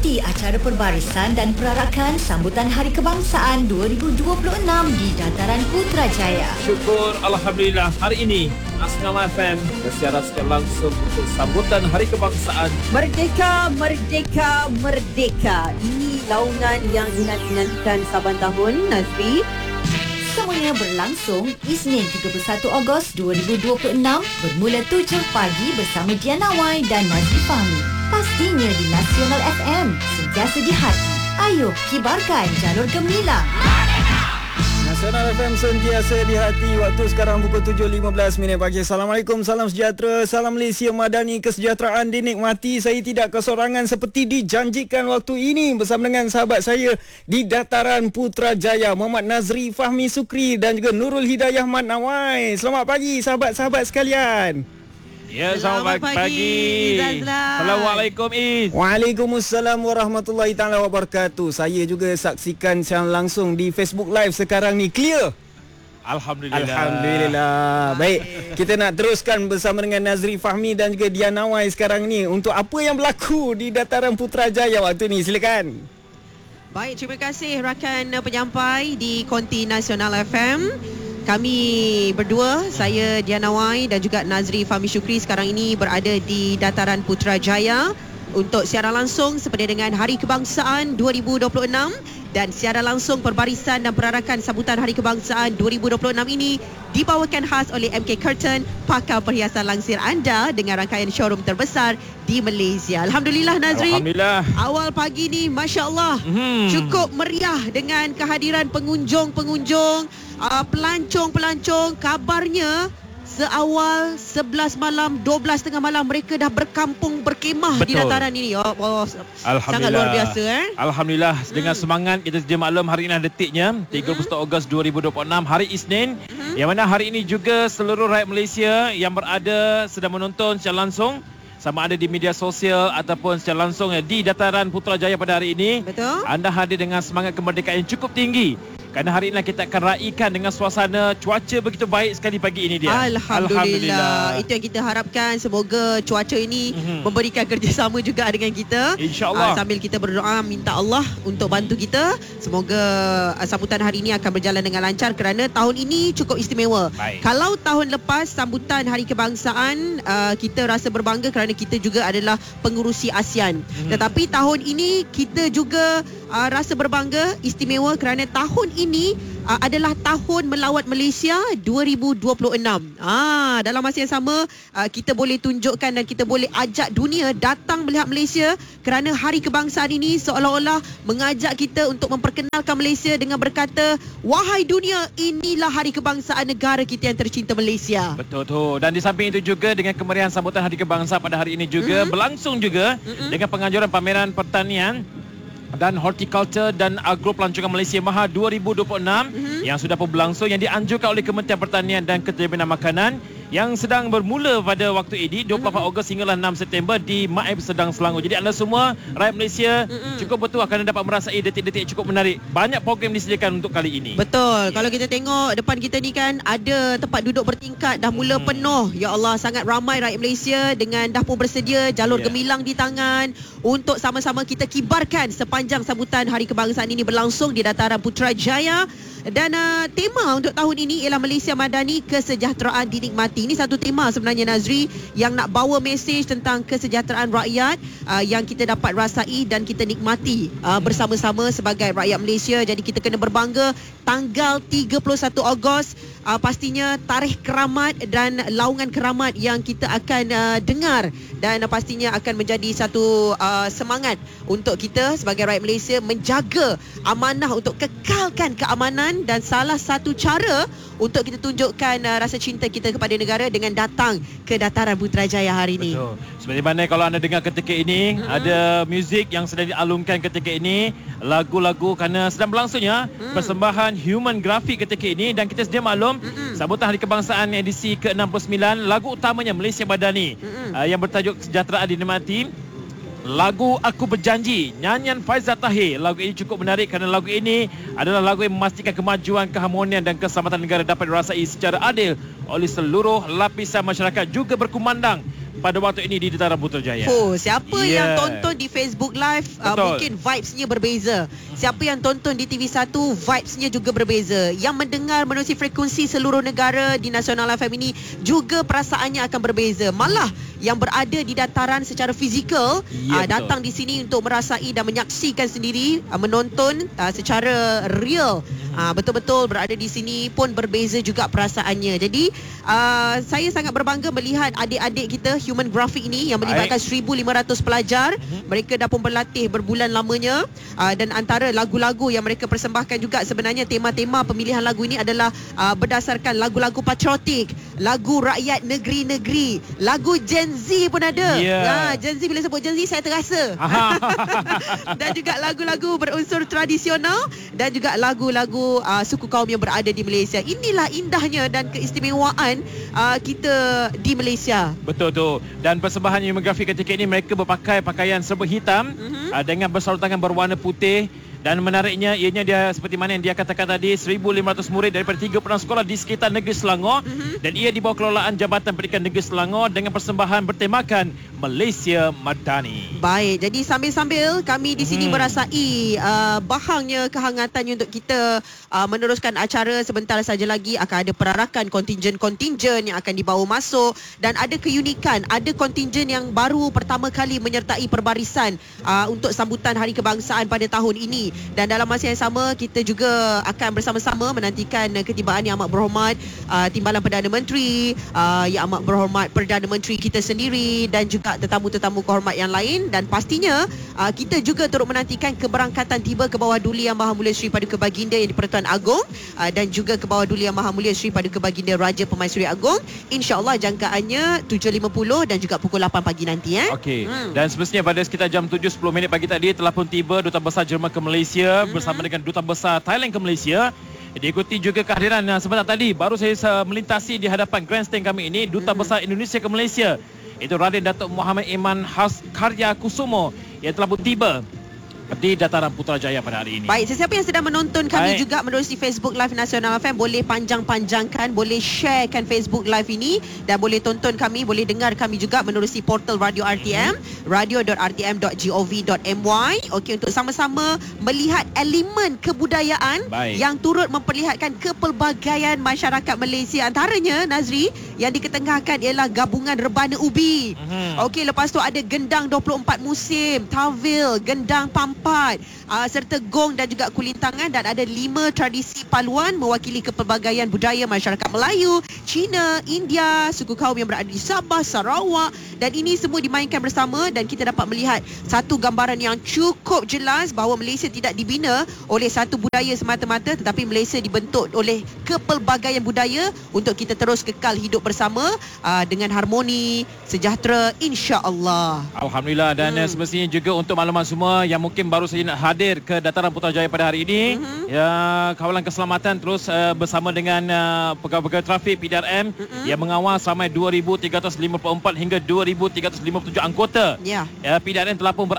Ikuti acara perbarisan dan perarakan sambutan Hari Kebangsaan 2026 di Dataran Putrajaya. Syukur Alhamdulillah, hari ini Asnama FM bersiaran secara langsung untuk sambutan Hari Kebangsaan. Merdeka, merdeka, merdeka. Ini laungan yang dinantikan saban tahun, Nazri. Semuanya berlangsung Isnin 31 Ogos 2026 bermula 7 pagi bersama Diana Wai dan Nazri Fahmi. Pastinya di Nasional FM, sentiasa di hati. Ayo kibarkan jalur gemilang. Nasional FM sentiasa di hati. Waktu sekarang pukul 7.15 pagi. Assalamualaikum, salam sejahtera, salam Malaysia Madani, kesejahteraan dinikmati. Saya tidak kesorangan seperti dijanjikan waktu ini bersama dengan sahabat saya di Dataran Putrajaya, Muhammad Nazri Fahmi Sukri dan juga Nurul Hidayah Mat Nawai. Selamat pagi sahabat-sahabat sekalian. Ya, selamat pagi. Assalamualaikum Is. Waalaikumsalam warahmatullahi taala wabarakatuh. Saya juga saksikan secara langsung di Facebook Live sekarang ni. Clear? Alhamdulillah. Baik, kita nak teruskan bersama dengan Nazri Fahmi dan juga Diana Wai sekarang ni untuk apa yang berlaku di Dataran Putrajaya waktu ni. Silakan. Baik, terima kasih rakan penyampai di Konti Nasional FM. Kami berdua, saya Diana Wai dan juga Nazri Fahmi Syukri sekarang ini berada di Dataran Putrajaya untuk siaran langsung seperti dengan Hari Kebangsaan 2026 dan siaran langsung perbarisan dan perarakan sambutan Hari Kebangsaan 2026 ini dibawakan khas oleh MK Curtain, pakar perhiasan langsir anda dengan rangkaian showroom terbesar di Malaysia. Alhamdulillah Nazri. Alhamdulillah. Awal pagi ni Masya Allah cukup meriah dengan kehadiran pengunjung-pengunjung, pelancong-pelancong. Kabarnya seawal 11 malam, 12 tengah malam mereka dah berkampung berkemah. Betul. Di dataran ini. Sangat luar biasa. Alhamdulillah. Dengan semangat kita sedia maklum hari ini detiknya 31 Ogos 2026, hari Isnin. Yang mana hari ini juga seluruh rakyat Malaysia yang berada sedang menonton secara langsung, sama ada di media sosial ataupun secara langsung di Dataran Putrajaya pada hari ini. Betul. Anda hadir dengan semangat kemerdekaan yang cukup tinggi. Kerana hari ini kita akan raikan dengan suasana cuaca begitu baik sekali pagi ini dia. Alhamdulillah. Itu yang kita harapkan. Semoga cuaca ini memberikan kerjasama juga dengan kita. InsyaAllah. Sambil kita berdoa minta Allah untuk bantu kita. Semoga sambutan hari ini akan berjalan dengan lancar kerana tahun ini cukup istimewa. Baik. Kalau tahun lepas sambutan Hari Kebangsaan kita rasa berbangga kerana kita juga adalah pengurusi ASEAN. Tetapi tahun ini kita juga rasa berbangga, istimewa kerana tahun ini adalah tahun melawat Malaysia 2026. Dalam masa yang sama kita boleh tunjukkan dan kita boleh ajak dunia datang melihat Malaysia kerana Hari Kebangsaan ini seolah-olah mengajak kita untuk memperkenalkan Malaysia dengan berkata, wahai dunia, inilah Hari Kebangsaan negara kita yang tercinta Malaysia. Betul tu. Dan di samping itu juga dengan kemeriahan sambutan Hari Kebangsaan pada hari ini juga berlangsung juga dengan penganjuran pameran pertanian dan Horticulture dan Agro Pelancongan Malaysia Maha 2026 yang sudah pun berlangsung, yang dianjurkan oleh Kementerian Pertanian dan Kejaminan Makanan, yang sedang bermula pada waktu ini 24 Ogos hinggalah 6 September di Maib Sedang Selangor. Jadi anda semua rakyat Malaysia cukup betul akan dapat merasai detik-detik cukup menarik. Banyak program disediakan untuk kali ini. Betul. Kalau kita tengok depan kita ni kan ada tempat duduk bertingkat dah mula penuh. Ya Allah, sangat ramai rakyat Malaysia dengan dah pun bersedia jalur gemilang di tangan untuk sama-sama kita kibarkan sepanjang sambutan Hari Kebangsaan ini berlangsung di Dataran Putrajaya. Dan tema untuk tahun ini ialah Malaysia Madani, kesejahteraan dinikmati. Ini satu tema sebenarnya Nazri yang nak bawa mesej tentang kesejahteraan rakyat yang kita dapat rasai dan kita nikmati bersama-sama sebagai rakyat Malaysia. Jadi kita kena berbangga. Tanggal 31 Ogos pastinya tarikh keramat dan laungan keramat yang kita akan dengar, dan pastinya akan menjadi satu semangat untuk kita sebagai rakyat Malaysia menjaga amanah untuk kekalkan keamanan. Dan salah satu cara untuk kita tunjukkan rasa cinta kita kepada negara dengan datang ke Dataran Putrajaya hari ini. Betul. Seperti mana kalau anda dengar ketika ini ada muzik yang sedang dialunkan ketika ini, lagu-lagu kerana sedang berlangsungnya persembahan human grafik ketika ini. Dan kita sedia maklum sambutan Hari Kebangsaan edisi ke-69, lagu utamanya Malaysia Madani yang bertajuk Kesejahteraan Dinikmati. Lagu Aku Berjanji, nyanyian Faizal Tahir. Lagu ini cukup menarik kerana lagu ini adalah lagu yang memastikan kemajuan, keharmonian dan keselamatan negara dapat dirasai secara adil oleh seluruh lapisan masyarakat, juga berkumandang pada waktu ini di Dataran Putrajaya. Oh, siapa yang Yeah. tonton di Facebook Live Betul. mungkin vibes-nya berbeza. Siapa yang tonton di TV1 vibes-nya juga berbeza. Yang mendengar menerusi frekuensi seluruh negara di Nasional FM ini juga perasaannya akan berbeza. Malah yang berada di dataran secara fizikal Ya, betul. datang di sini untuk merasai dan menyaksikan sendiri, menonton secara real. Betul-betul berada di sini pun berbeza juga perasaannya. Jadi saya sangat berbangga melihat adik-adik kita Human Graphic ini yang melibatkan 1,500 pelajar. Mereka dah pun berlatih berbulan lamanya, dan antara lagu-lagu yang mereka persembahkan juga sebenarnya tema-tema pemilihan lagu ini adalah berdasarkan lagu-lagu patriotik, lagu rakyat negeri-negeri, lagu Gen Z pun ada. Yeah. Gen Z, bila sebut Gen Z saya terasa. Dan juga lagu-lagu berunsur tradisional dan juga lagu-lagu suku kaum yang berada di Malaysia. Inilah indahnya dan keistimewaan kita di Malaysia. Betul tu. Dan persembahan Human Graphic ketika ini mereka berpakai pakaian serba hitam dengan bersarung tangan berwarna putih. Dan menariknya ianya dia seperti mana yang dia katakan tadi, 1,500 murid daripada 36 sekolah di sekitar negeri Selangor, dan ia di bawah kelolaan Jabatan Pendidikan Negeri Selangor dengan persembahan bertemakan Malaysia Madani. Baik, jadi sambil-sambil kami di sini merasai bahangnya kehangatannya untuk kita meneruskan acara. Sebentar saja lagi akan ada perarakan kontingen-kontingen yang akan dibawa masuk, dan ada keunikan, ada kontingen yang baru pertama kali menyertai perbarisan untuk sambutan Hari Kebangsaan pada tahun ini. Dan dalam masa yang sama kita juga akan bersama-sama menantikan ketibaan Yang Amat Berhormat Timbalan Perdana Menteri, Yang Amat Berhormat Perdana Menteri kita sendiri, dan juga tetamu-tetamu kehormat yang lain. Dan pastinya kita juga turut menantikan keberangkatan tiba ke bawah Duli Yang Maha Mulia Sri Paduka Baginda yang di-Pertuan Agong, dan juga ke bawah Duli Yang Maha Mulia Sri Paduka Baginda Raja Pemaisuri Agong. InsyaAllah jangkaannya 7.50 dan juga pukul 8 pagi nanti. Okey. Dan semestinya pada sekitar jam 7.10 pagi tadi telah pun tiba Duta Besar Jerman ke Malaysia bersama dengan Duta Besar Thailand ke Malaysia. Diikuti juga kehadiran sebentar tadi baru saya melintasi di hadapan grandstand kami ini Duta Besar Indonesia ke Malaysia. Itu Raden Datuk Muhammad Iman Karya Kusumo yang telah pun tiba di Dataran Putrajaya pada hari ini. Baik, sesiapa yang sedang menonton kami juga menerusi Facebook Live Nasional FM, boleh panjang-panjangkan, boleh sharekan Facebook Live ini, dan boleh tonton kami, boleh dengar kami juga menerusi portal Radio RTM, radio.rtm.gov.my. Okey, untuk sama-sama melihat elemen kebudayaan yang turut memperlihatkan kepelbagaian masyarakat Malaysia. Antaranya, Nazri, yang diketengahkan ialah gabungan rebana ubi. Okey, lepas tu ada gendang 24 musim, tawil, gendang pampat, serta gong dan juga kulintangan, dan ada 5 tradisi paluan mewakili kepelbagaian budaya masyarakat Melayu, Cina, India, suku kaum yang berada di Sabah, Sarawak, dan ini semua dimainkan bersama. Dan kita dapat melihat satu gambaran yang cukup jelas bahawa Malaysia tidak dibina oleh satu budaya semata-mata, tetapi Malaysia dibentuk oleh kepelbagaian budaya untuk kita terus kekal hidup bersama dengan harmoni, sejahtera, insya-Allah. Alhamdulillah. Dan semestinya juga untuk maklumat semua yang mungkin baru saja nak hadir ke Dataran Putrajaya pada hari ini, ya, kawalan keselamatan terus bersama dengan pegawai-pegawai trafik PDRM yang mengawal sampai 2,354 hingga 2,357 anggota. PDRM telah pun